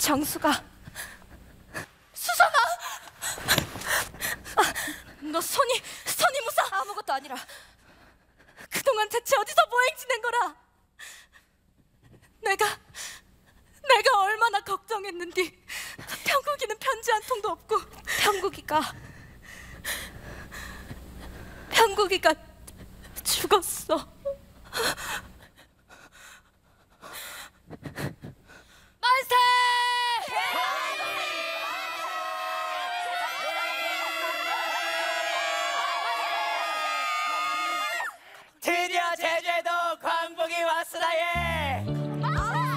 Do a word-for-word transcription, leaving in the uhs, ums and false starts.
정수가. 수선아! 아, 너 손이, 손이 무사? 아무것도 아니라. 그동안 대체 어디서 보행 지낸 거라? 내가, 내가 얼마나 걱정했는디. 평국이는 편지 한 통도 없고. 평국이가, 평국이가 죽었어.